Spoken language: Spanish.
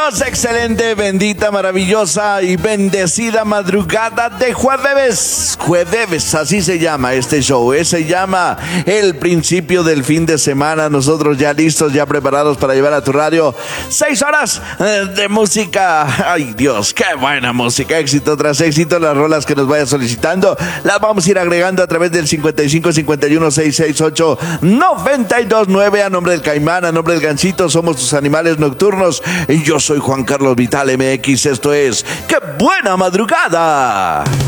Bienvenidos, excelente, bendita, maravillosa y bendecida madrugada de jueves. Jueves, así se llama este show. Se llama el principio del fin de semana. Nosotros ya listos, ya preparados para llevar a tu radio 6 horas de música. Ay, Dios, qué buena música. Éxito tras éxito. Las rolas que nos vaya solicitando las vamos a ir agregando a través del 55 51 668 929. A nombre del Caimán, a nombre del Gansito, somos tus animales nocturnos. Y yo soy Juan Carlos Vital MX. Esto es ¡Qué buena madrugada!